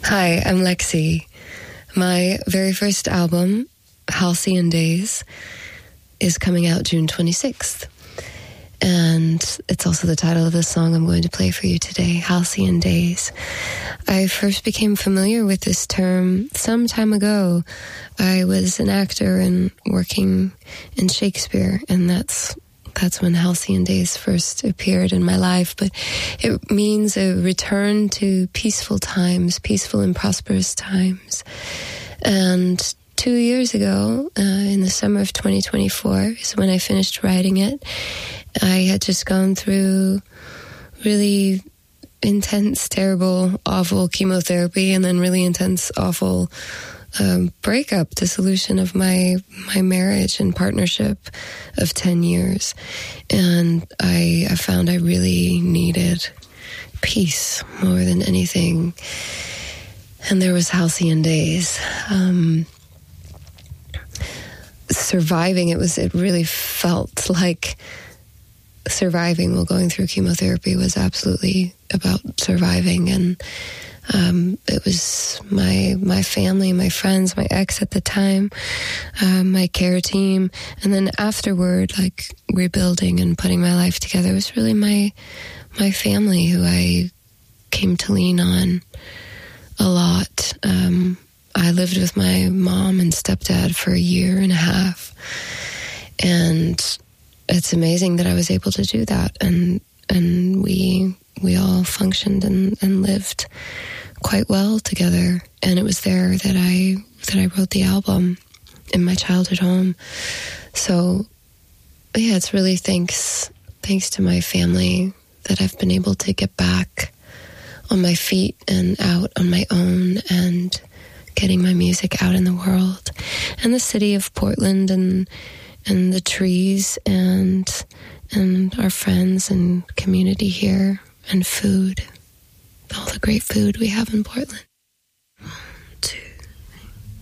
Hi, I'm Lexi. My very first album, Halcyon Days, is coming out June 26th. And it's also the title of the song I'm going to play for you today, Halcyon Days. I first became familiar with this term some time ago. I was an actor and working in Shakespeare, and that's when Halcyon Days first appeared in my life. But it means a return to peaceful times, peaceful and prosperous times. And 2 years ago, in the summer of 2024, is when I finished writing it. I had just gone through really intense, terrible, awful chemotherapy, and then really intense, awful breakup, dissolution of my marriage and partnership of 10 years. And I found I really needed peace more than anything. And there was Halcyon Days. Surviving, it really felt like surviving while going through chemotherapy was absolutely about surviving. And it was my family, my friends, my ex at the time, my care team, and then afterward, like rebuilding and putting my life together, was really my family who I came to lean on a lot. I lived with my mom and stepdad for 1.5 years, and it's amazing that I was able to do that, and we all functioned and lived quite well together. And it was there that I wrote the album in my childhood home. So yeah, it's really thanks to my family that I've been able to get back on my feet and out on my own and getting my music out in the world. And the city of Portland and the trees and our friends and community here and food, all the great food we have in Portland.